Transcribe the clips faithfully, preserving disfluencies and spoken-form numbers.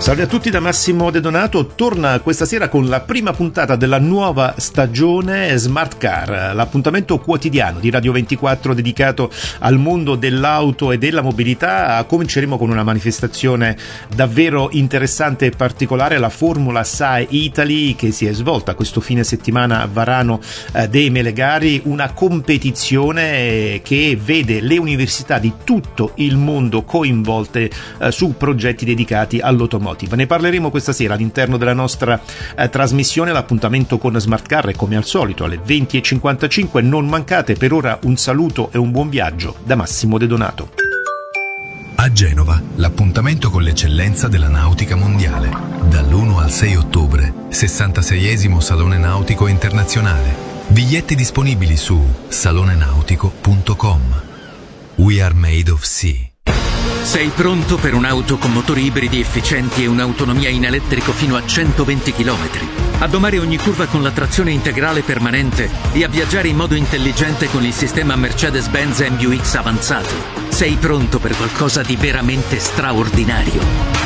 Salve a tutti da Massimo De Donato. Torna questa sera con la prima puntata della nuova stagione Smart Car, l'appuntamento quotidiano di Radio ventiquattro dedicato al mondo dell'auto e della mobilità. Cominceremo con una manifestazione davvero interessante e particolare, la Formula S A E Italy, che si è svolta questo fine settimana a Varano eh, dei Melegari, una competizione che vede le università di tutto il mondo coinvolte eh, su progetti dedicati all'automotive. Ne parleremo questa sera all'interno della nostra eh, trasmissione. L'appuntamento con Smart Car è come al solito alle venti e cinquantacinque. Non mancate. Per ora un saluto e un buon viaggio da Massimo De Donato. A Genova, l'appuntamento con l'eccellenza della nautica mondiale. Dall'primo al sei ottobre, sessantaseiesimo Salone Nautico Internazionale. Biglietti disponibili su salone nautico punto com. We are made of sea. Sei pronto per un'auto con motori ibridi efficienti e un'autonomia in elettrico fino a centoventi chilometri? A domare ogni curva con la trazione integrale permanente e a viaggiare in modo intelligente con il sistema Mercedes-Benz M U X avanzato? Sei pronto per qualcosa di veramente straordinario?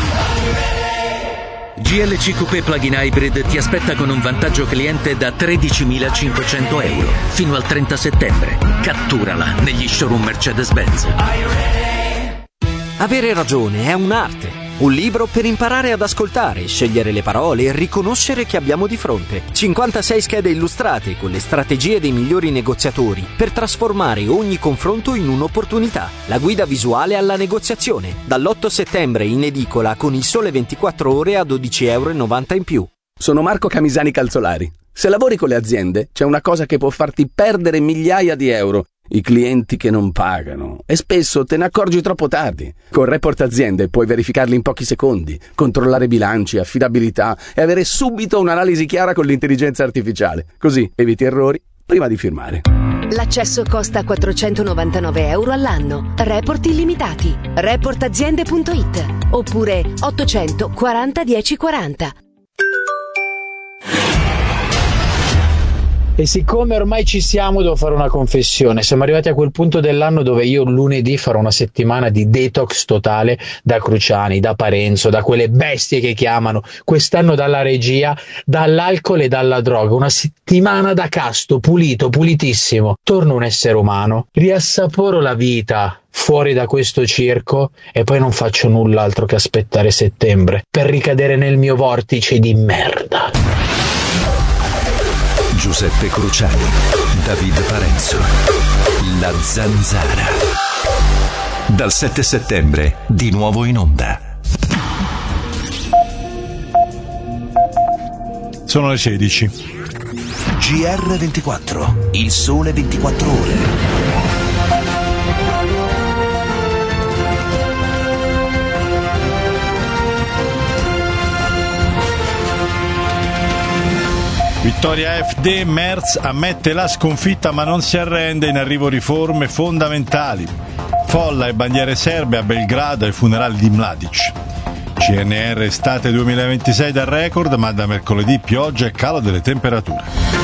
G L C Coupé Plug-in Hybrid ti aspetta con un vantaggio cliente da tredicimilacinquecento euro fino al trenta settembre. Catturala negli showroom Mercedes-Benz. Avere ragione è un'arte, un libro per imparare ad ascoltare, scegliere le parole e riconoscere chi abbiamo di fronte. cinquantasei schede illustrate con le strategie dei migliori negoziatori per trasformare ogni confronto in un'opportunità. La guida visuale alla negoziazione, dall'otto settembre in edicola con Il Sole ventiquattro Ore a dodici virgola novanta euro in più. Sono Marco Camisani Calzolari. Se lavori con le aziende, c'è una cosa che può farti perdere migliaia di euro. I clienti che non pagano, e spesso te ne accorgi troppo tardi. Con Report Aziende puoi verificarli in pochi secondi, controllare bilanci, affidabilità e avere subito un'analisi chiara con l'intelligenza artificiale. Così eviti errori prima di firmare. L'accesso costa quattrocentonovantanove euro all'anno. Report illimitati. report aziende punto it oppure ottocento quaranta dieci quaranta. E siccome ormai ci siamo, devo fare una confessione. Siamo arrivati a quel punto dell'anno dove io lunedì farò una settimana di detox totale da Cruciani, da Parenzo, da quelle bestie che chiamano, quest'anno dalla regia, dall'alcol e dalla droga. Una settimana da casto, pulito, pulitissimo. Torno un essere umano, riassaporo la vita fuori da questo circo e poi non faccio null'altro che aspettare settembre per ricadere nel mio vortice di merda. Giuseppe Cruciani, David Parenzo, La Zanzara. Dal sette settembre, di nuovo in onda. Sono le sedici. G R ventiquattro, Il Sole ventiquattro Ore. Vittoria F D, Merz ammette la sconfitta ma non si arrende, in arrivo riforme fondamentali. Folla e bandiere serbe a Belgrado ai funerali di Mladic. C N R estate duemilaventisei da record, ma da mercoledì pioggia e calo delle temperature.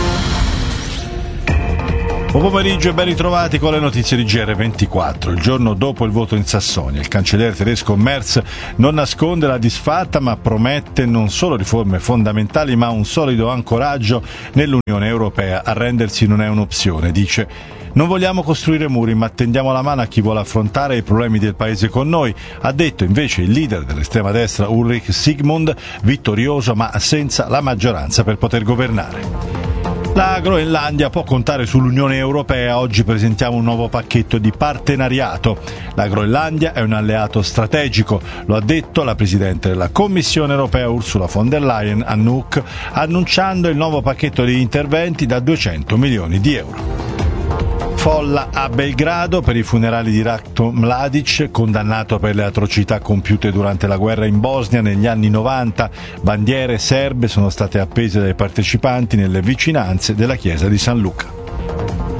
Buon pomeriggio e ben ritrovati con le notizie di G R ventiquattro. Il giorno dopo il voto in Sassonia, il cancelliere tedesco Merz non nasconde la disfatta, ma promette non solo riforme fondamentali, ma un solido ancoraggio nell'Unione Europea. Arrendersi non è un'opzione, dice. Non vogliamo costruire muri, ma tendiamo la mano a chi vuole affrontare i problemi del paese con noi, ha detto invece il leader dell'estrema destra Ulrich Sigmund, vittorioso ma senza la maggioranza per poter governare. La Groenlandia può contare sull'Unione Europea. Oggi presentiamo un nuovo pacchetto di partenariato. La Groenlandia è un alleato strategico, lo ha detto la Presidente della Commissione Europea Ursula von der Leyen a Nuuk, annunciando il nuovo pacchetto di interventi da duecento milioni di euro. Folla a Belgrado per i funerali di Ratko Mladic, condannato per le atrocità compiute durante la guerra in Bosnia negli anni novanta. Bandiere serbe sono state appese dai partecipanti nelle vicinanze della chiesa di San Luca.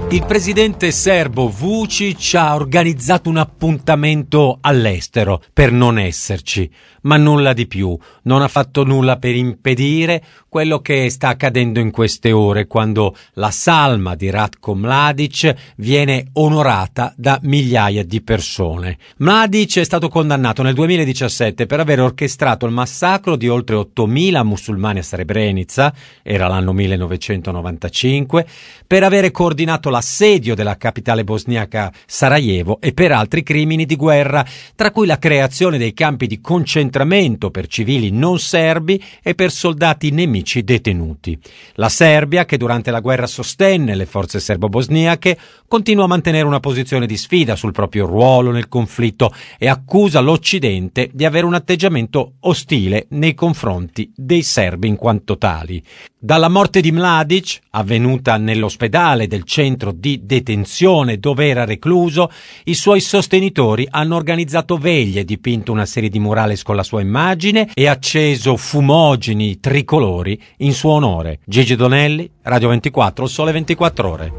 Il presidente serbo Vučić ha organizzato un appuntamento all'estero per non esserci, ma nulla di più. Non ha fatto nulla per impedire quello che sta accadendo in queste ore, quando la salma di Ratko Mladić viene onorata da migliaia di persone. Mladić è stato condannato nel duemiladiciassette per aver orchestrato il massacro di oltre ottomila musulmani a Srebrenica, era l'anno millenovecentonovantacinque, per avere coordinato l'assedio della capitale bosniaca Sarajevo e per altri crimini di guerra, tra cui la creazione dei campi di concentramento per civili non serbi e per soldati nemici detenuti. La Serbia, che durante la guerra sostenne le forze serbo-bosniache, continua a mantenere una posizione di sfida sul proprio ruolo nel conflitto e accusa l'Occidente di avere un atteggiamento ostile nei confronti dei serbi in quanto tali. Dalla morte di Mladić, avvenuta nell'ospedale del centro di detenzione dove era recluso, i suoi sostenitori hanno organizzato veglie, dipinto una serie di murales con la sua immagine e acceso fumogeni tricolori in suo onore. Gigi Donelli, Radio ventiquattro, Sole ventiquattro Ore.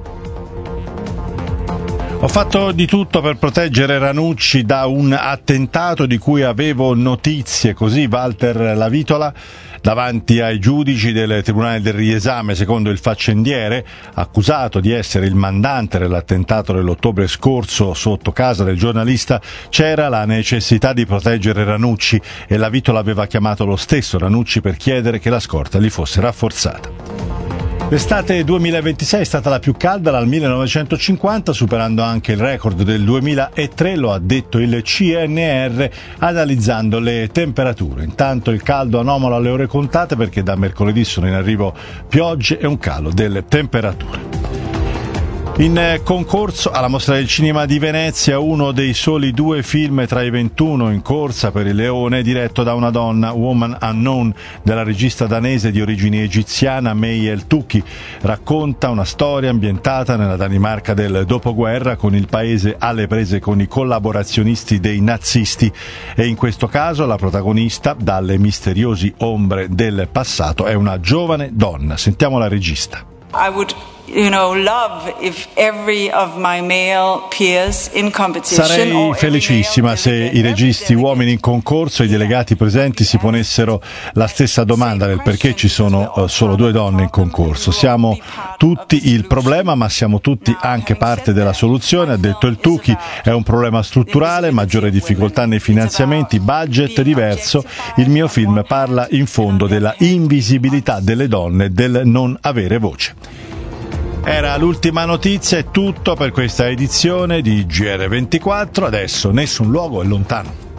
Ho fatto di tutto per proteggere Ranucci da un attentato di cui avevo notizie, così Walter Lavitola davanti ai giudici del Tribunale del Riesame, secondo il faccendiere, accusato di essere il mandante dell'attentato dell'ottobre scorso sotto casa del giornalista. C'era la necessità di proteggere Ranucci e Lavitola aveva chiamato lo stesso Ranucci per chiedere che la scorta gli fosse rafforzata. L'estate duemilaventisei è stata la più calda dal millenovecentocinquanta, superando anche il record del duemilatré, lo ha detto il C N R analizzando le temperature. Intanto il caldo anomalo alle ore contate, perché da mercoledì sono in arrivo piogge e un calo delle temperature. In concorso alla Mostra del Cinema di Venezia uno dei soli due film tra i ventuno in corsa per il Leone, diretto da una donna, Woman Unknown, della regista danese di origini egiziana May El-Touki. Racconta una storia ambientata nella Danimarca del dopoguerra, con il paese alle prese con i collaborazionisti dei nazisti, e in questo caso la protagonista, dalle misteriosi ombre del passato, è una giovane donna. Sentiamo la regista. I would, you know, love if every of my male peers in competition. Sarei felicissima se i registi uomini in concorso e i delegati presenti si ponessero la stessa domanda del perché ci sono uh, solo due donne in concorso. Siamo tutti il problema, ma siamo tutti anche parte della soluzione, ha detto il Touki. È un problema strutturale, maggiore difficoltà nei finanziamenti, budget diverso. Il mio film parla in fondo della invisibilità delle donne, del non avere voce. Era l'ultima notizia, è tutto per questa edizione di G R ventiquattro. Adesso nessun luogo è lontano.